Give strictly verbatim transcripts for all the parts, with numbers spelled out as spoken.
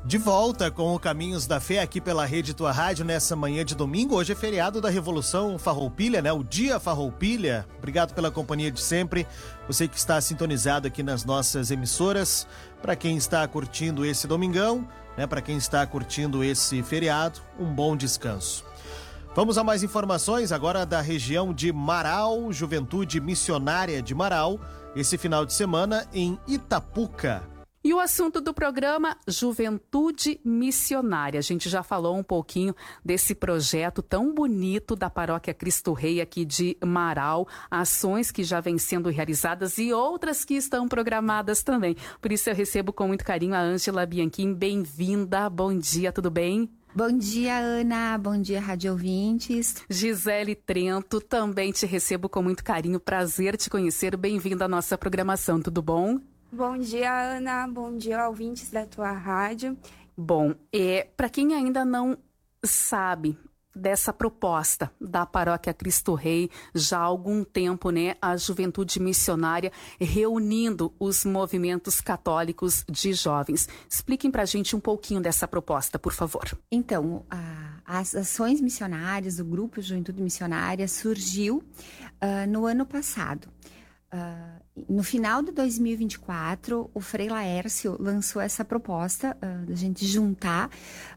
De volta com o Caminhos da Fé aqui pela Rede Tua Rádio nessa manhã de domingo. Hoje é feriado da Revolução Farroupilha, né? O Dia Farroupilha. Obrigado pela companhia de sempre. Você que está sintonizado aqui nas nossas emissoras. Para quem está curtindo esse domingão, né? Para quem está curtindo esse feriado, um bom descanso. Vamos a mais informações agora da região de Marau, Juventude Missionária de Marau, esse final de semana em Itapuca. E o assunto do programa, Juventude Missionária. A gente já falou um pouquinho desse projeto tão bonito da Paróquia Cristo Rei aqui de Marau, ações que já vêm sendo realizadas e outras que estão programadas também. Por isso eu recebo com muito carinho a Ângela Bianchim. Bem-vinda, bom dia, tudo bem? Bom dia, Ana. Bom dia, rádio ouvintes. Gisele Trento, também te recebo com muito carinho. Prazer te conhecer. Bem-vinda à nossa programação, tudo bom? Bom dia, Ana. Bom dia, ouvintes da tua rádio. Bom, é, para quem ainda não sabe dessa proposta da Paróquia Cristo Rei, já há algum tempo, né, a Juventude Missionária reunindo os movimentos católicos de jovens. Expliquem para a gente um pouquinho dessa proposta, por favor. Então, a, as ações missionárias, o grupo Juventude Missionária surgiu uh, no ano passado. Uh, no final de dois mil e vinte e quatro, o Frei Laércio lançou essa proposta uh, da gente juntar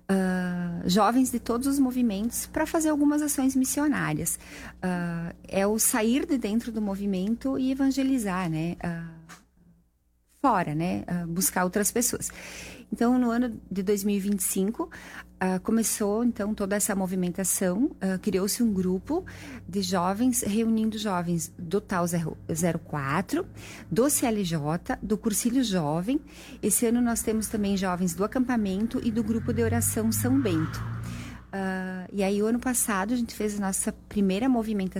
uh, jovens de todos os movimentos para fazer algumas ações missionárias. Uh, é o sair de dentro do movimento e evangelizar, né? Uh, fora, né? Uh, buscar outras pessoas. Então, no ano de dois mil e vinte e cinco, uh, começou, então, toda essa movimentação. Uh, criou-se um grupo de jovens, reunindo jovens do T A U zero quatro, do C L J, do Cursilho Jovem. Esse ano nós temos também jovens do acampamento e do grupo de oração São Bento. Uh, e aí, o ano passado, a gente fez a nossa primeira movimentação